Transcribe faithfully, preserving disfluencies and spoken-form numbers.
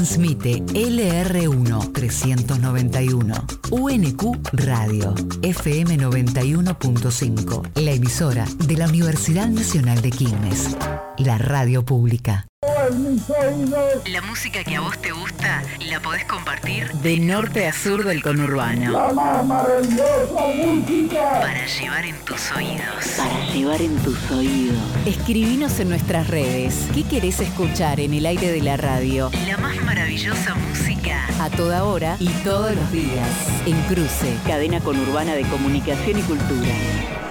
Transmite L R uno trescientos noventa y uno, U N Q Radio, F M noventa y uno punto cinco, la emisora de la Universidad Nacional de Quilmes, la radio pública. La música que a vos te gusta la podés compartir de norte a sur del conurbano. La más maravillosa música Para llevar en tus oídos. Para llevar en tus oídos. Escribinos en nuestras redes. ¿Qué querés escuchar en el aire de la radio? La más maravillosa música a toda hora y todos los días. En Cruce, cadena conurbana de comunicación y cultura.